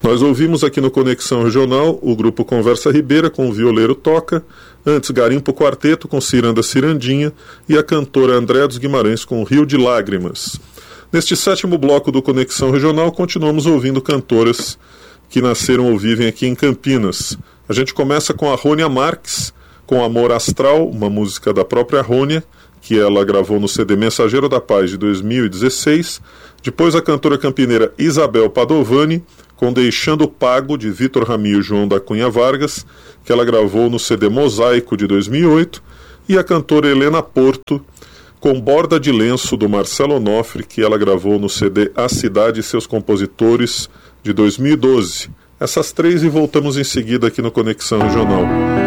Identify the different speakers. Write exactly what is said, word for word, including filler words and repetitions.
Speaker 1: Nós ouvimos aqui no Conexão Regional o grupo Conversa Ribeira com o violeiro Toca, antes Garimpo Quarteto com Ciranda Cirandinha e a cantora Andréa dos Guimarães com Rio de Lágrimas. Neste sétimo bloco do Conexão Regional, continuamos ouvindo cantoras que nasceram ou vivem aqui em Campinas. A gente começa com a Rônia Marques, com Amor Astral, uma música da própria Rônia, que ela gravou no C D Mensageiro da Paz de dois mil e dezesseis. Depois a cantora campineira Isabel Padovani, com Deixando Pago, de Vitor Ramil e João da Cunha Vargas, que ela gravou no C D Mosaico de dois mil e oito. E a cantora Helena Porto, com Borda de Lenço, do Marcelo Onofre, que ela gravou no C D A Cidade e Seus Compositores, de dois mil e doze. Essas três e voltamos em seguida aqui no Conexão Regional.